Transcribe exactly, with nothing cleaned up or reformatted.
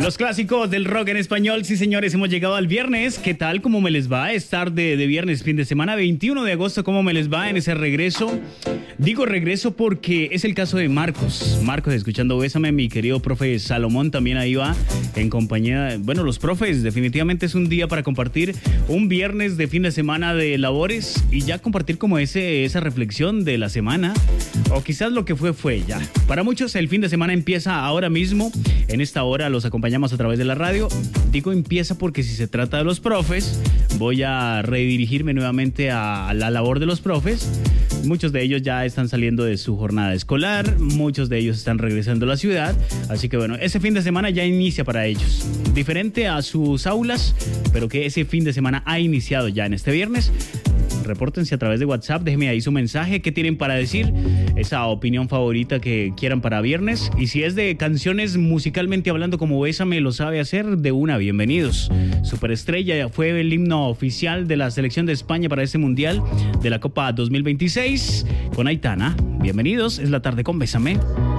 Los clásicos del rock en español, sí señores, hemos llegado al viernes. ¿Qué tal? ¿Cómo me les va? Es tarde de viernes, fin de semana, veintiuno de agosto. ¿Cómo me les va en ese regreso? Digo regreso porque es el caso de Marcos. Marcos, escuchando Bésame, mi querido profe Salomón también ahí va en compañía. Bueno, los profes, definitivamente es un día para compartir un viernes de fin de semana de labores y ya compartir como ese, esa reflexión de la semana. O quizás lo que fue, fue ya. Para muchos el fin de semana empieza ahora mismo. En esta hora los acompañamos a través de la radio. Digo empieza porque si se trata de los profes, voy a redirigirme nuevamente a la labor de los profes. Muchos de ellos ya están saliendo de su jornada escolar, muchos de ellos están regresando a la ciudad, así que bueno, ese fin de semana ya inicia para ellos. Diferente a sus aulas, pero que ese fin de semana ha iniciado ya en este viernes. Repórtense a través de WhatsApp, déjenme ahí su mensaje, qué tienen para decir, esa opinión favorita que quieran para viernes. Y si es de canciones musicalmente hablando como Bésame lo sabe hacer, de una, bienvenidos. Superestrella fue el himno oficial de la selección de España para este mundial de la Copa dos mil veintiséis con Aitana. Bienvenidos, es la tarde con Bésame.